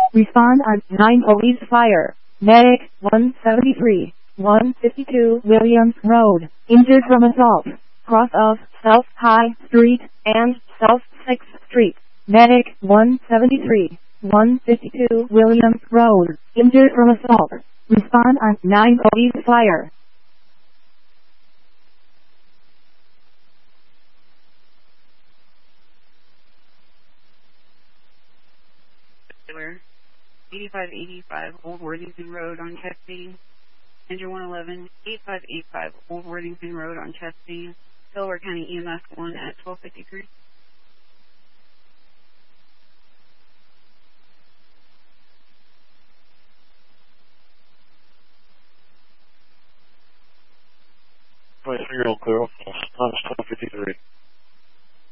Respond on 9 Police Fire. Medic 173, 152 Williams Road. Injured from assault. Cross of South High Street and South 6th Street. Medic 173, 152 Williams Road. Injured from assault. Respond on 9 Police Fire. Taylor, 8585 Old Worthington Road on Chesty. Engine 111, 8585 Old Worthington Road on Chesty. Delaware County EMS 1 at 1253. All clear. Times 1253.